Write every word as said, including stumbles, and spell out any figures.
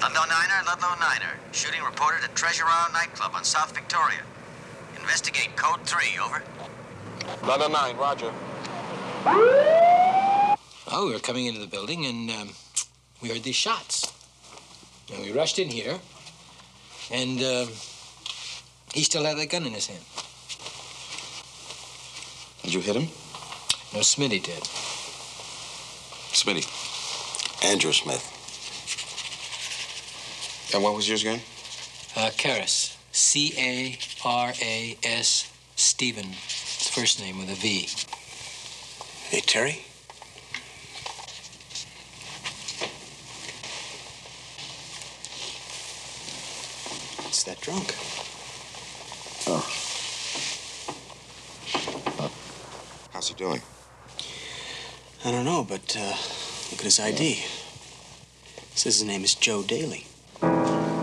Ludlow Niner, Ludlow Niner. Shooting reported at Treasure Isle nightclub on South Victoria. Investigate code three, over. Ludlow Nine, roger. Oh, we were coming into the building, and um, we heard these shots. And we rushed in here, and uh, he still had that gun in his hand. Did you hit him? No, Smitty did. Smitty. Andrew Smith. And what was yours again? Uh, Caras. C A R A S. Stephen. His first name with a V. Hey, Terry? It's that drunk. Oh. How's he doing? I don't know, but uh, look at his I D. It says his name is Joe Daly.